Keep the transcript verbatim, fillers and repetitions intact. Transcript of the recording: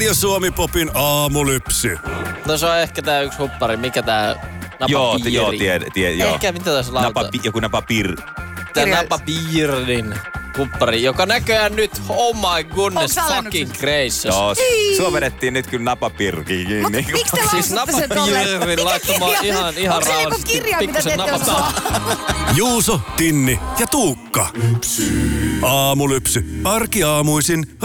Radio Suomi Popin aamulypsy. No se on ehkä tää yksi huppari. Mikä tää napapiiri? Joo, t- joo, tie, tie, joo. Ehkä mitä tässä lauta? Napa, joku napapir. Tää napapiirin huppari, joka näköjään nyt, oh my goodness, fucking gracious. Joo, sua vedettiin nyt kyllä napapirkiin kiinni. Mutta miksi te Siis lausutte sen tolleen? napapiirin laittamaan ihan, ihan Onko se joku rauhallisesti kirja, mitä pikkusen te ette napapaa. Juuso, Tinni ja Tuukka. Aamulypsy. Arkiaamuisin